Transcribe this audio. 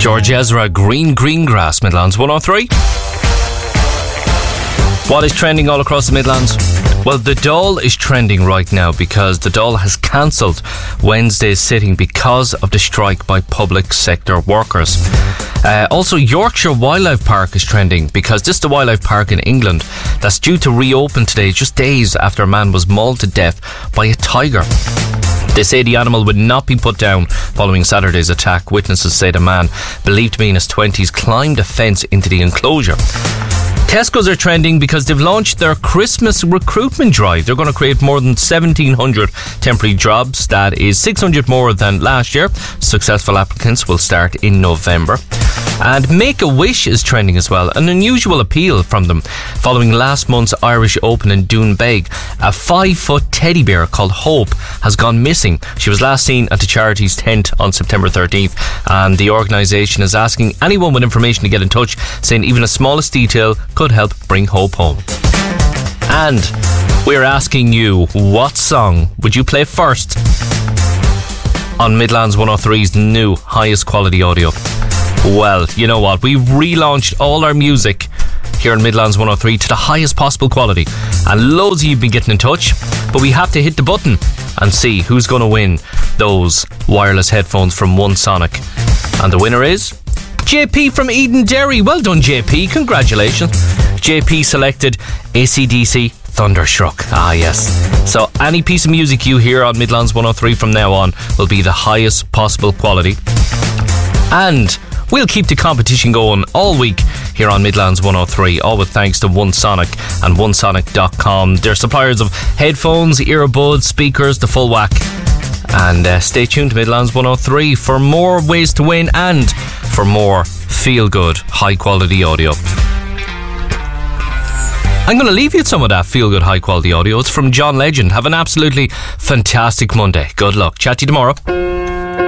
George Ezra, Green Grass, Midlands 103. What is trending all across the Midlands? Well, the Dáil is trending right now because the Dáil has cancelled Wednesday's sitting because of the strike by public sector workers. Also, Yorkshire Wildlife Park is trending because this is the wildlife park in England that's due to reopen today, just days after a man was mauled to death by a tiger. They say the animal would not be put down following Saturday's attack. Witnesses say the man, believed to be in his 20s, climbed a fence into the enclosure. Tesco's are trending because they've launched their Christmas recruitment drive. They're going to create more than 1,700 temporary jobs. That is 600 more than last year. Successful applicants will start in November. And Make-A-Wish is trending as well. An unusual appeal from them following last month's Irish Open in Doonbeg. A 5-foot teddy bear called Hope has gone missing. She was last seen at the charity's tent on September 13th, and the organisation is asking anyone with information to get in touch, saying even the smallest detail could help bring Hope home. And we're asking you, what song would you play first on Midlands 103's new highest quality audio? Well, you know what? We've relaunched all our music here in Midlands 103 to the highest possible quality, and loads of you have been getting in touch, but we have to hit the button and see who's going to win those wireless headphones from One Sonic. And the winner is JP from Eden Derry. Well done, JP. Congratulations. JP selected AC/DC Thunderstruck. Ah, yes. So any piece of music you hear on Midlands 103 from now on will be the highest possible quality. And we'll keep the competition going all week here on Midlands 103, all with thanks to One Sonic and onesonic.com. They're suppliers of headphones, earbuds, speakers, the full whack. And stay tuned to Midlands 103 for more ways to win and for more feel-good, high-quality audio. I'm going to leave you with some of that feel-good, high-quality audio. It's from John Legend. Have an absolutely fantastic Monday. Good luck. Chat to you tomorrow.